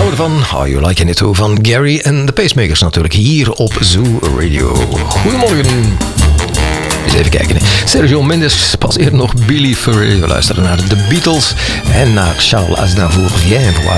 houden van How You Like It Too van Gary en de Pacemakers natuurlijk hier op Zoo Radio. Goedemorgen. Eens even kijken. Sergio Mendes, pas eerder nog Billy Fury. We luisteren naar de Beatles en naar Charles Aznavour. Viens voir.